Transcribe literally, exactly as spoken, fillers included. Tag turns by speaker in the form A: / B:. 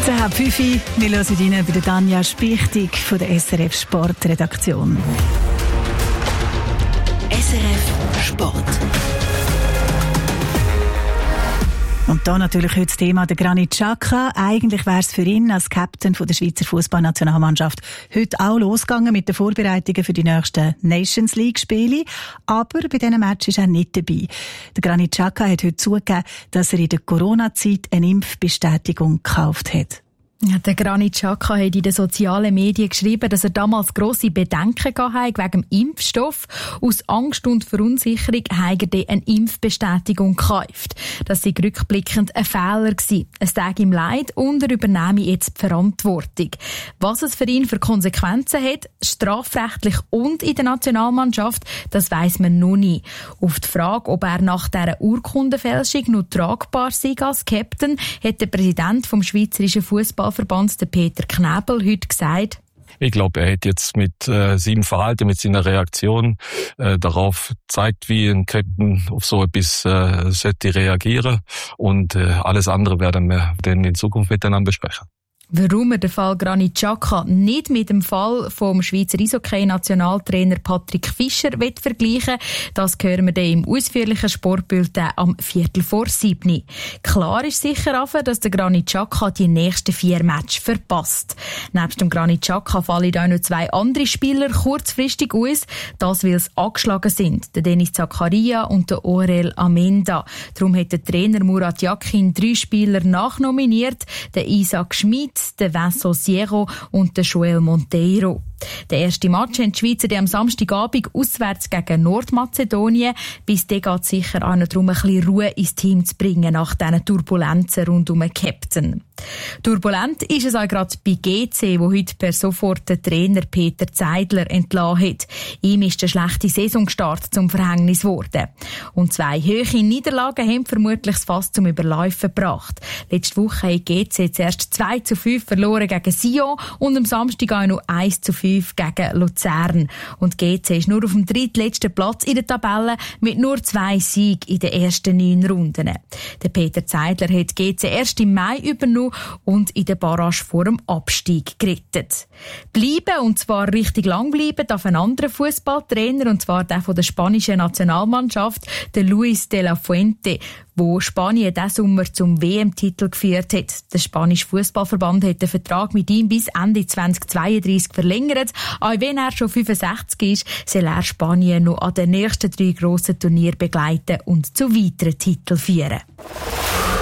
A: Der Herr Püffi, wir hören Ihnen bei der Tanja Spichtig von der S R F Sportredaktion.
B: S R F Sport.
A: Und da natürlich heute das Thema der Granit Xhaka. Eigentlich wäre es für ihn als Captain von der Schweizer Fußballnationalmannschaft heute auch losgegangen mit den Vorbereitungen für die nächsten Nations League-Spiele. Aber bei diesen Match ist er nicht dabei. Der Granit Xhaka hat heute zugegeben, dass er in der Corona-Zeit eine Impfbestätigung gekauft hat.
C: Ja, der Granit Xhaka hat in den sozialen Medien geschrieben, dass er damals grosse Bedenken hatte wegen dem Impfstoff. Aus Angst und Verunsicherung hat er eine Impfbestätigung gekauft. Das sei rückblickend ein Fehler gewesen. Es tat ihm leid und er übernehme jetzt die Verantwortung. Was es für ihn für Konsequenzen hat, strafrechtlich und in der Nationalmannschaft, das weiss man noch nie. Auf die Frage, ob er nach dieser Urkundenfälschung noch tragbar sei als Captain, hat der Präsident vom Schweizerischen Fußball Verband, der Peter Knebel, heute gesagt:
D: Ich glaube, er hat jetzt mit äh, seinem Verhalten, mit seiner Reaktion äh, darauf gezeigt, wie ein Captain auf so etwas äh, sollte reagieren. Und äh, alles andere werden wir dann in Zukunft miteinander besprechen.
C: Warum er den Fall Granit Xhaka nicht mit dem Fall vom Schweizer Eishockey-Nationaltrainer Patrick Fischer vergleichen will, das hören wir dann im ausführlichen Sportbulletin am Viertel vor sieben. Klar ist sicher aber, dass der Granit Xhaka die nächsten vier Matches verpasst. Nebst dem Granit Xhaka fallen auch noch zwei andere Spieler kurzfristig aus, das weil sie angeschlagen sind, der Dennis Zakaria und der Orel Amenda. Darum hat der Trainer Murat Yakin drei Spieler nachnominiert, den Isaac Schmid, der Vincent Sierro und der Joel Monteiro. Der erste Match haben die Schweizer am Samstagabend auswärts gegen Nordmazedonien. Bis dann geht es sicher auch noch darum, ein bisschen Ruhe ins Team zu bringen nach diesen Turbulenzen rund um den Captain. Turbulent ist es auch gerade bei G C, wo heute per sofort der Trainer Peter Zeidler entlassen hat. Ihm ist der schlechte Saisonstart zum Verhängnis geworden. Und zwei hohe Niederlagen haben vermutlich das Fass zum Überläufen gebracht. Letzte Woche hat G C zuerst zwei zu fünf verloren gegen Sion und am Samstag auch noch eins zu fünf gegen Luzern. Und G C ist nur auf dem drittletzten Platz in der Tabelle mit nur zwei Siegen in den ersten neun Runden. Der Peter Zeidler hat G C erst im Mai übernommen und in der Barrage vor dem Abstieg gerettet. Bleiben, und zwar richtig lang bleiben, darf ein anderer Fußballtrainer, und zwar der von der spanischen Nationalmannschaft, der Luis de la Fuente, wo Spanien diesen Sommer zum W M-Titel geführt hat. Der spanische Fußballverband hat den Vertrag mit ihm bis Ende zweitausendzweiunddreißig verlängert. Auch wenn er schon fünfundsechzig ist, soll er Spanien noch an den nächsten drei grossen Turnieren begleiten und zu weiteren Titeln führen.